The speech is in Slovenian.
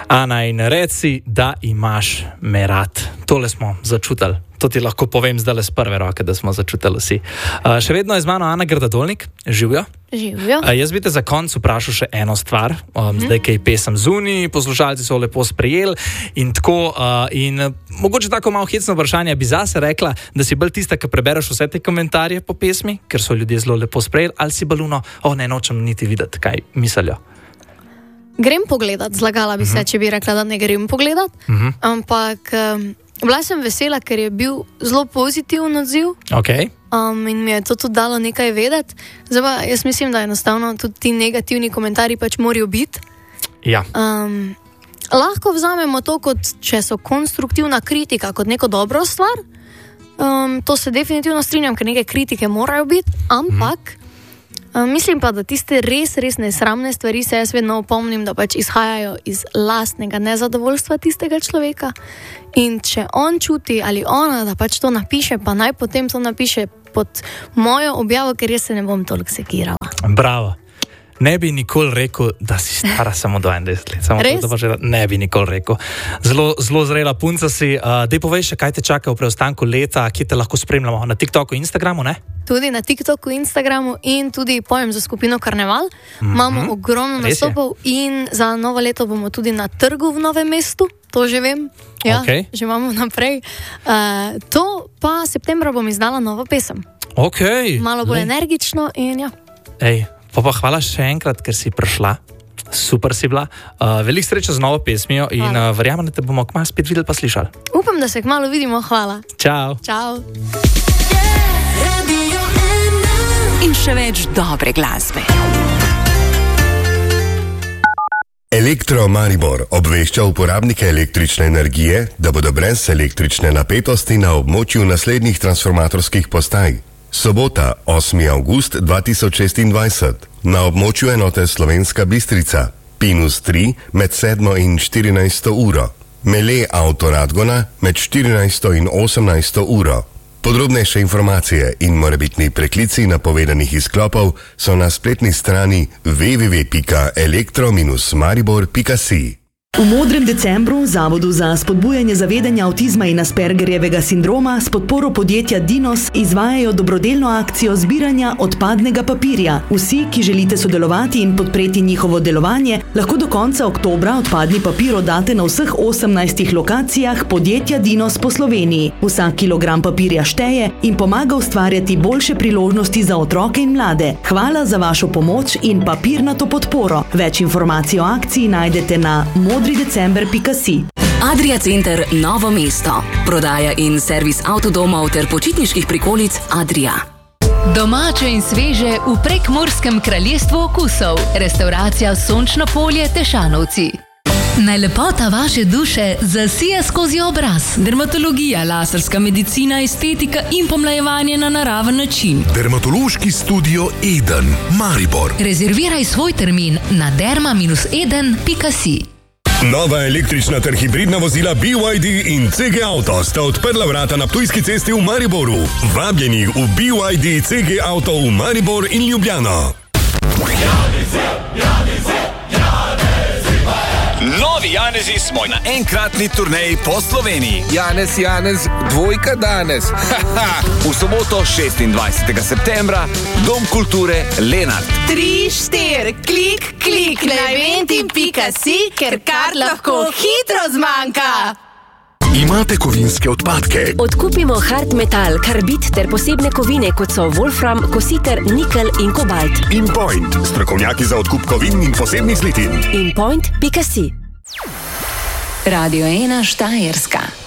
Ana, in reci, da imaš me rad. Tole smo začutili. To ti lahko povem zdaj le z prve roke, da smo začutili vsi. Še vedno je z mano Ana Grdadolnik. Živijo? Živijo. Jaz bi te za konec vprašal še eno stvar. Zdaj, kaj pesem zunaj, poslušalci so lepo sprejeli in tako. In mogoče tako malo hecno vprašanje bi zase rekla, da si bolj tista, ki prebereš vse te komentarje po pesmi, ker so ljudje zelo lepo sprejeli, ali si bolj ne nočem niti videti, kaj mislijo. Grem pogledat, zlagala bi se, če bi rekla, da ne grem pogledat, ampak bila sem vesela, ker je bil zelo pozitiven odziv. Okay. In mi je to tudi dalo nekaj vedeti. Zdaj pa jaz mislim, da enostavno tudi ti negativni komentarji pač morajo biti. Ja. Lahko vzamemo to, kot če so konstruktivna kritika, kot neko dobro stvar. To se definitivno strinjam, ker neke kritike morajo biti, ampak mislim pa, da tiste res nesramne stvari se jaz vedno opomnim, da pač izhajajo iz lastnega nezadovoljstva tistega človeka. In če on čuti ali ona, da pač to napiše, pa naj potem to napiše pod mojo objavo, ker jaz se ne bom toliko sekirala. Bravo. Ne bi nikoli rekel, da si stara samo 22 let. Samo res? To, ne bi nikoli rekel. Zelo zrela punca si. Dej povej še, kaj te čaka v preostanku leta, kje te lahko spremljamo? Na TikToku, Instagramu, ne? Tudi na TikToku, Instagramu in tudi pojem za skupino Karneval. Imamo ogromno nastopov in za novo leto bomo tudi na trgu v Novem mestu. To že vem. Ja, Okay. Že imamo naprej. To pa septembra bom izdala novo pesem. Okay. Malo bolj energično in ja. Ej, pa hvala še enkrat, ker si prišla. Super si bila. Veliko sreče z novo pesmijo in verjamem, da te bomo kmalu spet videli pa slišali. Upam, da se kmalu vidimo. Hvala. Čau. Čau. In še več dobre glasbe. Elektro Maribor obvešča uporabnike električne energije, da bodo brez električne napetosti na območju naslednjih transformatorskih postaj. Sobota, 8. avgust 2026, na območju enote Slovenska Bistrica, Pinus 3 med 7. in 14. uro, Mele Auto Radgona med 14. in 18. uro. Podrobnejše informacije in morebitni preklici napovedanih izklopov so na spletni strani www.elektro-maribor.si. V Modrem decembru Zavodu za spodbujanje zavedanja avtizma in Aspergerjevega sindroma s podporo podjetja Dinos izvajajo dobrodelno akcijo zbiranja odpadnega papirja. Vsi, ki želite sodelovati in podpreti njihovo delovanje, lahko do konca oktobra odpadni papir oddate na vseh 18 lokacijah podjetja Dinos po Sloveniji. Vsak kilogram papirja šteje in pomaga ustvarjati boljše priložnosti za otroke in mlade. Hvala za vašo pomoč in papirnato podporo. Več informacij o akciji najdete na modridecember.si. Adria Center Novo mesto. Prodaja in servis avtodomov ter počitniških prikolic Adria. Domače in sveže v Prekmurskem kraljestvu okusov. Restauracija Sončno polje Tešanovci. Naj lepota vaše duše zasije skozi obraz. Dermatologija, laserska medicina, estetika in pomlajevanje na naraven način. Dermatološki studio Eden, Maribor. Rezerviraj svoj termin na derma-eden.si. Nova električna ter hibridna vozila BYD in CG Auto sta odprla vrata na Ptujski cesti v Mariboru. Vabljeni v BYD CG Auto v Maribor in Ljubljano. Novi Janezi smo na enkratni turneji po Sloveniji. Janez, dvojka danes. V soboto 26. septembra, Dom kulture Lenart. 3, 4, klik na eventim.si, ker kar lahko hitro zmanjka. Imate kovinske odpadke? Odkupimo hard metal, karbid ter posebne kovine, kot so wolfram, kositer, nikel in kobalt. InPoint, strokovnjaki za odkup kovin in posebnih zlitin. InPoint.si. Radio 1 Štajerska.